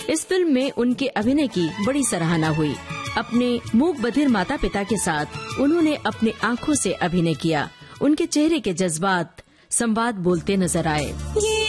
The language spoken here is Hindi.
इस फिल्म में उनके अभिनय की बड़ी सराहना हुई। अपने मूक बधिर माता पिता के साथ उन्होंने अपनी आंखों से अभिनय किया। उनके चेहरे के जज्बात संवाद बोलते नजर आए।